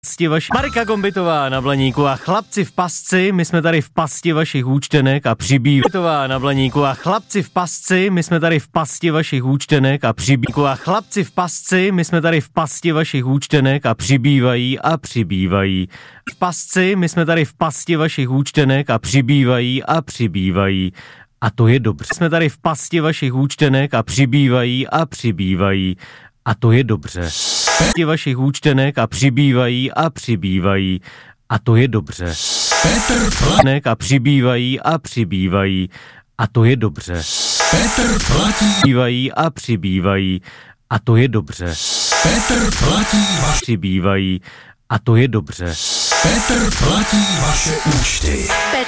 Marika Gombitová na Blaníku a chlapci v pasci, my jsme tady v pasti vašich účtenek a přibývá na Blaníku a chlapci v pasci, my jsme tady v pasti vašich účtenek a přibývá a chlapci v pasci, my jsme tady v pasti vašich účtenek a přibývají a přibývají. V pasci, my jsme tady v pasti vašich účtenek a přibývají a přibývají. A to je dobře. Jsme tady v pasti vašich účtenek a přibývají a přibývají. A to je dobře. Pasti vašich účtenek a přibývají a přibývají. A to je dobře. Petr Platí a přibývají a přibývají. A to je dobře. Petr Platí Přibývají a přibývají. A to je dobře. Petr Platí Přibývají. A to je dobře. Petr platí vaše účty.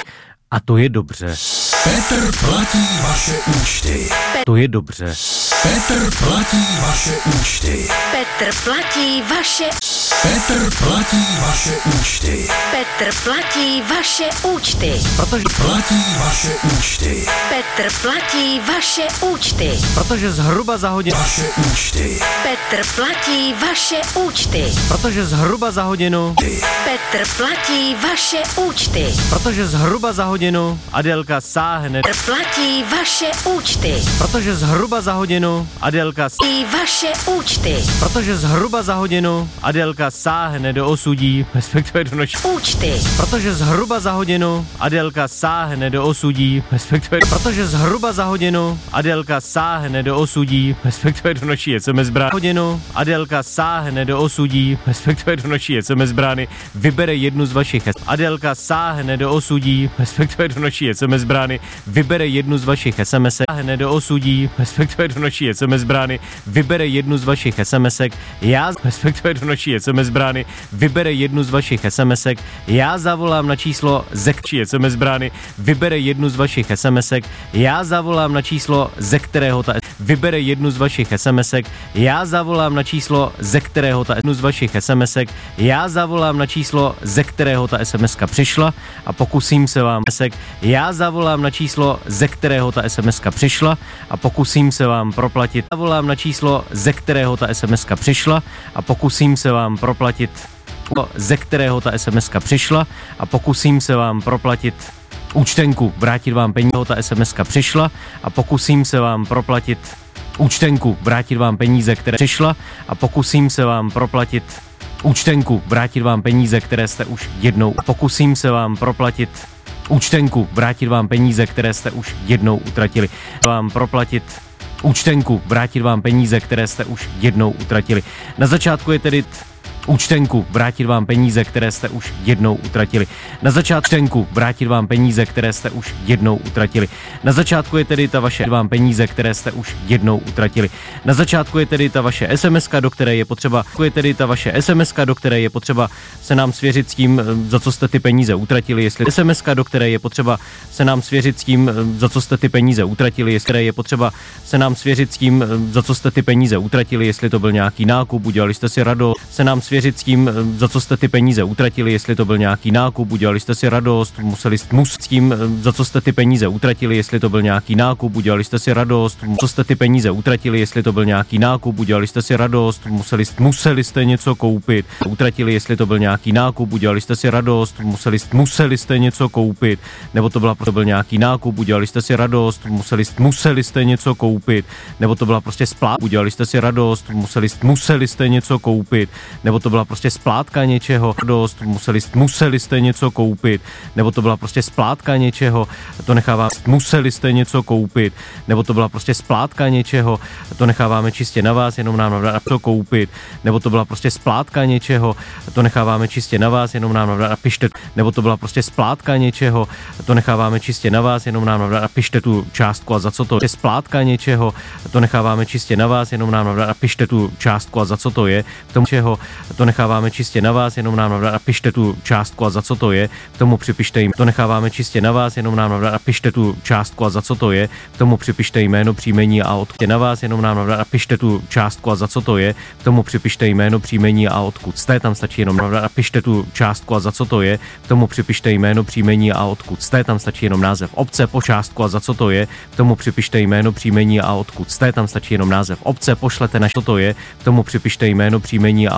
A to je dobře. Petr platí vaše účty. To je dobře. Petr platí vaše účty. Petr platí vaše. Petr platí vaše účty. Petr platí vaše účty. Protože Vaše účty. Petr platí vaše účty. Protože zhruba za hodinu. Vaše účty. Petr platí vaše účty. Protože zhruba za hodinu. Petr platí vaše účty. Protože zhruba za hodinu Adélka sáhne. Petr platí vaše účty. Protože zhruba za hodinu Adélka I vaše účty. Protože zhruba za hodinu Adélka sáhne do osudí, respektive do noční. Účty. Protože zhruba za hodinu Adélka sáhne do osudí, respektive protože zhruba za hodinu Adélka sáhne do osudí, respektive do noční SMS brány. Hodinu Adélka sáhne do osudí, respektive do noční SMS brány, vybere jednu z vašich. Adélka sáhne do osudí, respektive do noční SMS brány, vybere jednu z vašich SMS. Sáhne do osudí, respektive do noční SMS brány, vybere jednu z vašich SMSek. Já respektive do noční SMS brány, vybere jednu z vašich SMSek. Já zavolám na číslo ze SMS brány, vybere jednu z vašich SMSek. Já zavolám na číslo, ze kterého ta vybere jednu z vašich SMSek. Já zavolám na číslo, ze kterého ta jednu z vašich SMSek. Já zavolám na číslo, ze kterého ta SMSka přišla a pokusím se vám já zavolám na číslo, ze kterého ta SMSka přišla a pokusím se vám proplatit. Zavolám na číslo, ze kterého ta SMSka přišla a pokusím se vám proplatit, ze kterého ta SMSka přišla a pokusím se vám proplatit účtenku, vrátit vám peníze, ta SMSka přišla a pokusím se vám proplatit účtenku, vrátit vám peníze, které přišla a pokusím se vám proplatit účtenku, vrátit vám peníze, které jste už jednou, pokusím se vám proplatit účtenku, vrátit vám peníze, které jste už jednou utratili. Vám proplatit účtenku, vrátit vám peníze, které jste už jednou utratili. Na začátku je tedy účtenku, vrátit vám peníze, které jste už jednou utratili. Na začátku účtenku, vrátit vám peníze, které jste už jednou utratili. Na začátku je tedy ta vaše vám peníze, které jste už jednou utratili. Na začátku je tedy ta vaše SMSka, do které je potřeba, do které je potřeba se nám svěřit s tím, za co jste ty peníze utratili, jestli SMSka, do které je potřeba se nám svěřit s tím, za co jste ty peníze utratili, jestli je potřeba se nám svěřit s tím, za co jste ty peníze utratili, jestli to byl nějaký nákup, udělali jste si radost, se nám svěřit s tím, za co jste ty peníze utratili, jestli to byl nějaký nákup, udělali jste si radost, museli s tím, za co jste ty peníze utratili, jestli to byl nějaký nákup, udělali jste si radost, co jste ty peníze utratili, jestli to byl nějaký nákup, udělali jste si radost, museli jste něco koupit, utratili, jestli to byl nějaký nákup, udělali jste si radost, museli jste něco koupit, nebo to byl nějaký nákup, udělali jste si radost, museli jste něco koupit, nebo to byla prostě splátka, udělali jste si radost, museli jste něco koupit, nebo to byla prostě splátka něčeho, radost, museli jste něco koupit, nebo to byla prostě splátka něčeho, to nechávám, museli jste něco koupit, nebo to byla prostě splátka něčeho, to necháváme čistě na vás, jenom nám na to koupit, nebo to byla prostě splátka něčeho, to necháváme čistě na vás, jenom nám napište, nebo to byla prostě splátka něčeho, to necháváme čistě na vás, jenom nám napište tu částku a za co to je, splátka něčeho, to necháváme čistě na vás, jenom nám napište tu částku a za co to je, k tomu čeho, to necháváme čistě na vás, jenom nám napište tu částku a za co to je, k tomu připište jim, to necháváme čistě na vás, jenom nám napište tu částku a za co to je, k tomu připište jméno, příjmení a odkud na vás, jenom nám napište tu částku a za co to je, k tomu připište jméno, příjmení a odkud jste, tam stačí jenom napište tu částku a za co to je, k tomu připište jméno, příjmení a odkud jste, tam stačí jenom název obce po částku a za co to je, k tomu připište jméno, příjmení a odkud jste, tam stačí jenom název obce, pošlete na co to je, k tomu připište jméno, příjmení a